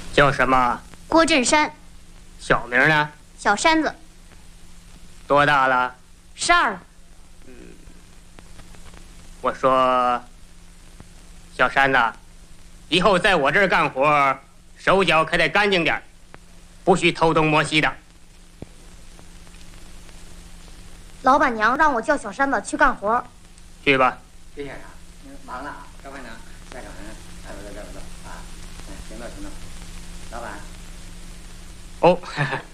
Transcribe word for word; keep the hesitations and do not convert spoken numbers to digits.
叫什么？ 郭振山。 小名呢？ 小山子。 多大了？ 十二了。 嗯，我说，小山呐，以后在我这儿干活，手脚可得干净点，不许偷东摸西的。 老板娘让我叫小山子去干活。 去吧。 徐先生，您忙了啊，要不然呢，再找人带走带走啊。嗯，行了行了，老板。 哦，哈哈。